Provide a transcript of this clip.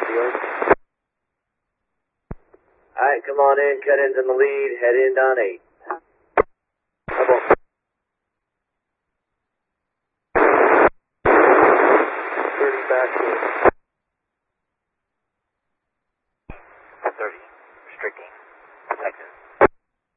Alright, come on in, cut-in's in the lead, head in on 8. Back to